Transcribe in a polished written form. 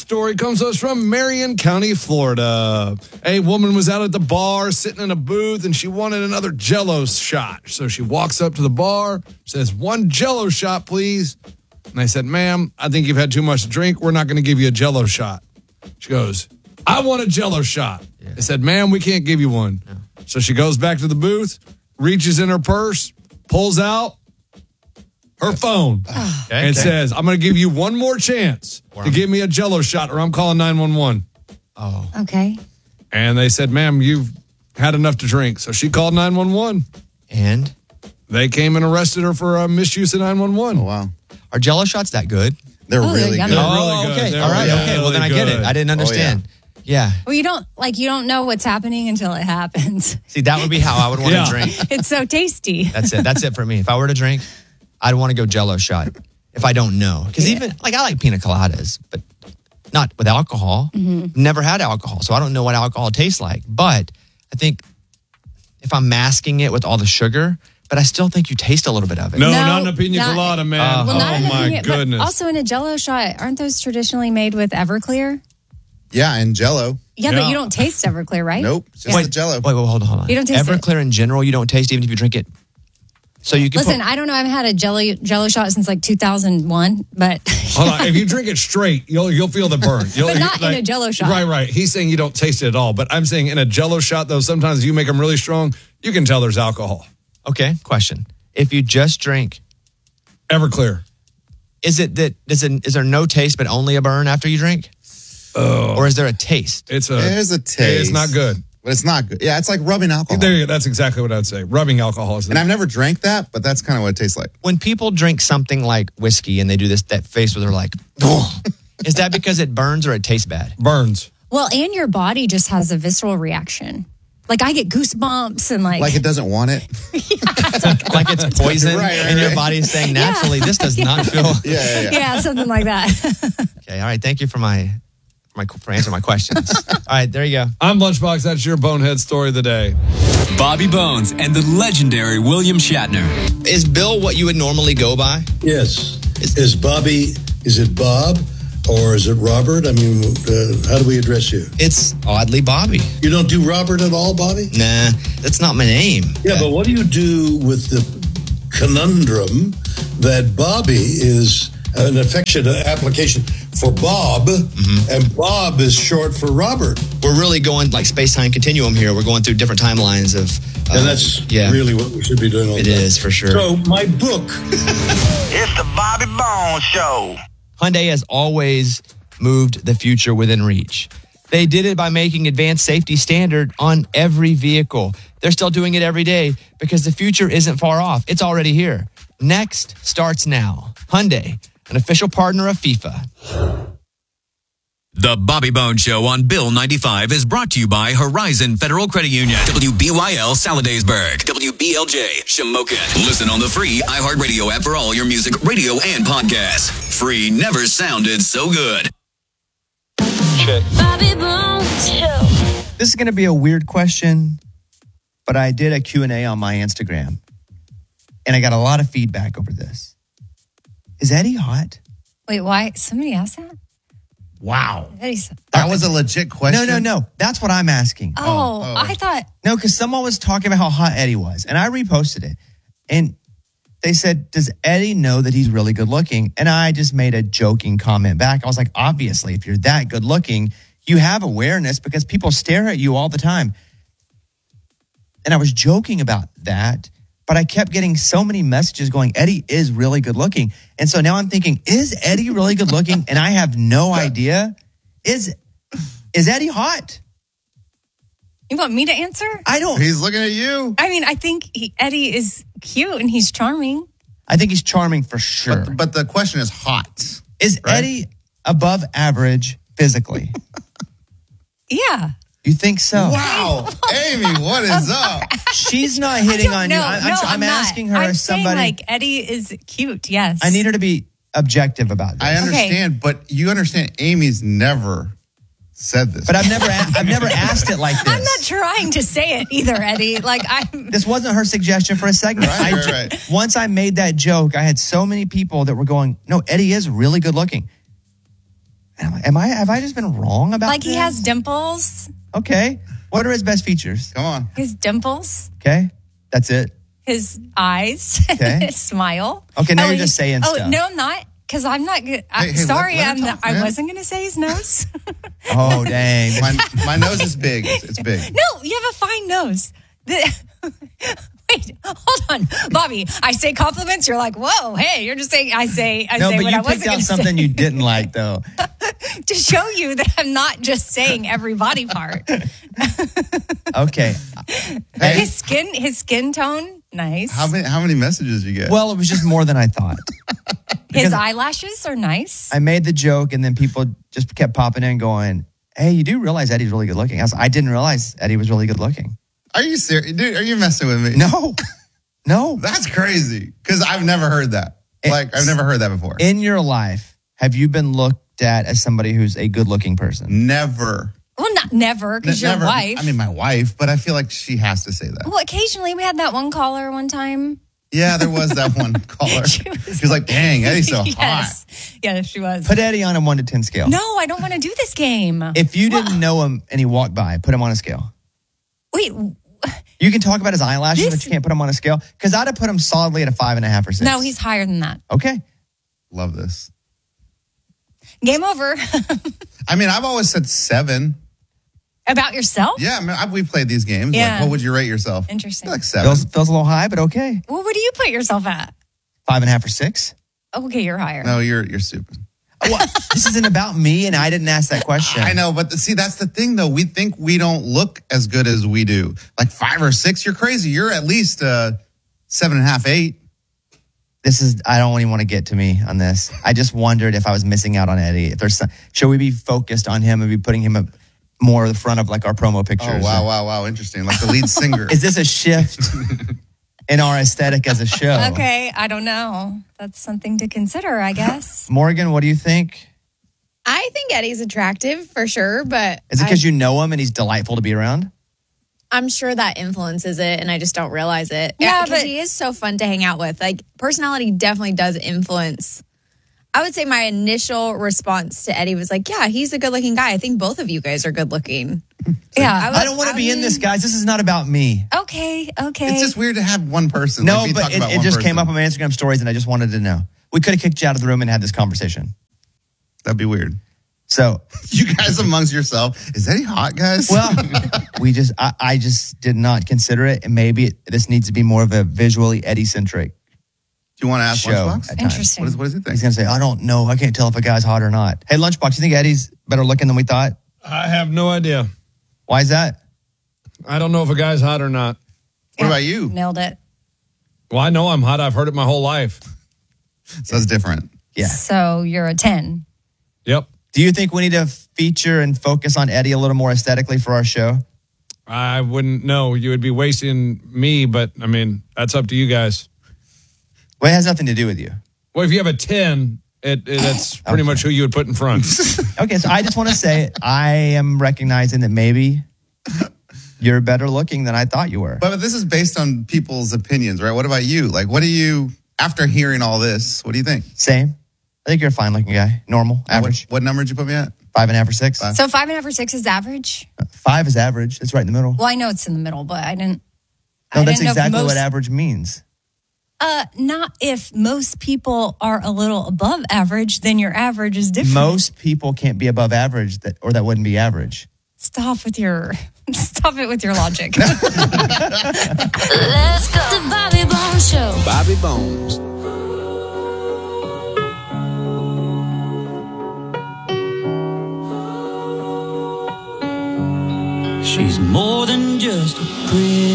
story comes to us from Marion County, Florida. A woman was out at the bar sitting in a booth and she wanted another Jell-O shot. So she walks up to the bar, says, 1 Jell-O shot, please. And I said, ma'am, I think you've had too much to drink. We're not going to give you a Jell-O shot. She goes, I want a Jell-O shot. Yeah. I said, ma'am, we can't give you one. No. So she goes back to the booth, reaches in her purse, pulls out her phone and says, I'm going to give you one more chance to give me a Jell-O shot or I'm calling 911. Oh. Okay. And they said, ma'am, you've had enough to drink. So she called 911. And? They came and arrested her for misuse of 911. Oh, wow. Are Jell-O shots that good? They're really good. Really good. Okay. They're All right. really Okay. Well, then I get it. I didn't understand. Yeah. Well, you don't know what's happening until it happens. See, that would be how I would want to drink. It's so tasty. That's it. That's it for me. If I were to drink, I'd want to go Jell-O shot if I don't know. Because even, I like pina coladas, but not with alcohol. Mm-hmm. Never had alcohol, so I don't know what alcohol tastes like. But I think if I'm masking it with all the sugar, but I still think you taste a little bit of it. No, not in a pina colada, man. Well, my goodness. But also in a Jell-O shot, aren't those traditionally made with Everclear? Yeah, and Jell-O. Yeah, but you don't taste Everclear, right? Nope, just the Jell-O. Wait, hold on. You don't taste Everclear in general, you don't taste even if you drink it. So you can listen. I don't know. I've had a Jell-O shot since like 2001, but hold on. If you drink it straight, you'll feel the burn. But not in a Jell-O shot. Right. He's saying you don't taste it at all, but I'm saying in a Jell-O shot, though, sometimes if you make them really strong, you can tell there's alcohol. Okay, question. If you just drink Everclear, is there no taste but only a burn after you drink? Or is there a taste? There's a taste. It's not good. But it's not good. Yeah, it's like rubbing alcohol. There you go. That's exactly what I'd say. Rubbing alcohol. And I've never drank that, but that's kind of what it tastes like. When people drink something like whiskey and they do that face where they're like, oh, is that because it burns or it tastes bad? Burns. Well, and your body just has a visceral reaction. Like I get goosebumps and like it doesn't want it. Like it's poison and your body's saying naturally this does not feel. Yeah, something like that. Okay, all right. Thank you for answering my questions. All right, there you go. I'm Lunchbox. That's your bonehead story of the day. Bobby Bones and the legendary William Shatner. Is Bill what you would normally go by? Yes. Is it Bob or is it Robert? I mean, how do we address you? It's oddly Bobby. You don't do Robert at all, Bobby? Nah, that's not my name. Yeah, but what do you do with the conundrum that Bobby is an affectionate application for Bob, and Bob is short for Robert? We're really going like space-time continuum here. We're going through different timelines of... and that's really what we should be doing all the time. It is, for sure. So, my book... It's the Bobby Bones Show. Hyundai has always moved the future within reach. They did it by making advanced safety standard on every vehicle. They're still doing it every day because the future isn't far off. It's already here. Next starts now. Hyundai, an official partner of FIFA. The Bobby Bones Show on Bill 95 is brought to you by Horizon Federal Credit Union, WBYL Saladaysburg, WBLJ Shamokin. Listen on the free iHeartRadio app for all your music, radio, and podcasts. Free never sounded so good. Bobby Bones Show. This is going to be a weird question, but I did a Q&A on my Instagram, and I got a lot of feedback over this. Is Eddie hot? Wait, why? Somebody asked that? Wow. That was a legit question? No. That's what I'm asking. Oh. I thought... No, because someone was talking about how hot Eddie was, and I reposted it. And they said, does Eddie know that he's really good looking? And I just made a joking comment back. I was like, obviously, if you're that good looking, you have awareness because people stare at you all the time. And I was joking about that. But I kept getting so many messages going, Eddie is really good looking. And so now I'm thinking, is Eddie really good looking? And I have no idea. Is Eddie hot? You want me to answer? I don't. He's looking at you. I mean, I think Eddie is cute and he's charming. I think he's charming for sure. But the question is hot. Is Eddie above average physically? Yeah. You think so? Wow. Amy, what is up? She's not hitting on you. I'm asking her I'm as somebody. saying like Eddie is cute, yes. I need her to be objective about this. I understand, but you understand Amy's never said this. But I've never asked it like this. I'm not trying to say it either, Eddie. This wasn't her suggestion for a segment. Right. Once I made that joke, I had so many people that were going, no, Eddie is really good looking. And I'm like, have I just been wrong about Like this? he has dimples. Okay. What are his best features? Come on. His dimples. Okay. That's it. His eyes. Okay. His smile. Okay, now Oh, you're just saying oh, stuff. No, I'm not. Because I'm not good. Hey, Sorry, let her talk, I man. wasn't going to say his nose. Oh, dang. My nose is big. It's big. No, you have a fine nose. Wait, hold on, Bobby. I say compliments. You're like, whoa, hey, you're just saying. I say No, what but I you wasn't picked going out to something say you didn't like, though. to show you that I'm not just saying every body part. Okay. His skin tone, nice. How many messages you get? Well, it was just more than I thought. His eyelashes are nice. I made the joke, and then people just kept popping in going, hey, you do realize Eddie's really good looking. I didn't realize Eddie was really good looking. Are you serious? Dude, are you messing with me? No. That's crazy. Because I've never heard that. I've never heard that before. In your life, have you been looked at as somebody who's a good looking person? Never. Well, not never, because your Never. wife. I mean, my wife, but I feel like she has to say that. Well, occasionally we had that one caller one time. Yeah, there was that one caller. She was like, dang, Eddie's so hot. Yes. Yeah, she was. Put Eddie on a 1 to 10 scale. No, I don't want to do this game. If you didn't know him and he walked by, put him on a scale. Wait, You can talk about his eyelashes, but you can't put him on a scale. Because I'd have put him solidly at a 5.5 or 6. no, he's higher than that. Okay. Love this. Game over. I mean, I've always said 7. About yourself? Yeah, I mean, we've played these games. Yeah. Like, what would you rate yourself? Interesting. Like 7. Feels a little high, but okay. Well, where do you put yourself at? 5.5 or 6. Okay, you're higher. No, you're stupid. What? This isn't about me, and I didn't ask that question. I know, but see, that's the thing, though. We think we don't look as good as we do. Like 5 or 6, you're crazy. You're at least 7.5, 8. I don't even want to get to me on this. I just wondered if I was missing out on Eddie. If there's should we be focused on him and be putting him up more at the front of like our promo pictures? Oh, wow. Interesting. Like the lead singer. Is this a shift in our aesthetic as a show? Okay, I don't know. That's something to consider, I guess. Morgan, what do you think? I think Eddie's attractive for sure, but Is it because you know him and he's delightful to be around? I'm sure that influences it and I just don't realize it. Yeah, because but he is so fun to hang out with. Like personality definitely does influence. I would say my initial response to Eddie was like, yeah, he's a good looking guy. I think both of you guys are good looking. Yeah. I don't want to be in this, guys. This is not about me. Okay. It's just weird to have one person. No, like, but it just came up on my Instagram stories and I just wanted to know. We could have kicked you out of the room and had this conversation. That'd be weird. So you guys amongst yourself, is Eddie hot, guys? Well, I just did not consider it. And maybe this needs to be more of a visually Eddie-centric do you want to ask show. Lunchbox? at times. Interesting. What does he think? He's going to say, I don't know. I can't tell if a guy's hot or not. Hey, Lunchbox, you think Eddie's better looking than we thought? I have no idea. Why is that? I don't know if a guy's hot or not. What about you? Nailed it. Well, I know I'm hot. I've heard it my whole life. So that's different. Yeah. So you're a 10. Yep. Do you think we need to feature and focus on Eddie a little more aesthetically for our show? I wouldn't know. You would be wasting me, but I mean, that's up to you guys. Well, it has nothing to do with you. Well, if you have a 10, that's pretty much who you would put in front. Okay, so I just want to say I am recognizing that maybe you're better looking than I thought you were. But this is based on people's opinions, right? What about you? Like, what do you, after hearing all this, what do you think? Same. I think you're a fine looking guy. Normal, average. What number did you put me at? 5.5 or 6. So 5.5 or 6 is average? 5 is average. It's right in the middle. Well, I know it's in the middle, but I didn't. No, I that's didn't know if exactly most- what average means. Not if most people are a little above average, then your average is different. Most people can't be above average, or that wouldn't be average. Stop it with your logic. Let's go. The Bobby Bones Show. Bobby Bones. She's more than just a pretty